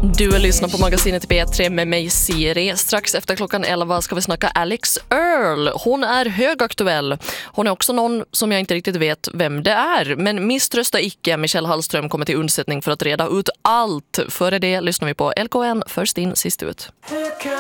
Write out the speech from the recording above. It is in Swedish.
Du lyssnar på magasinet B3 med mig Siri. Strax efter klockan 11 ska vi snacka Alix Earle. Hon är högaktuell. Hon är också någon som jag inte riktigt vet vem det är. Men misströsta icke, Michelle Hallström kommer till undsättning för att reda ut allt. Före det lyssnar vi på LKN, först in, sist ut.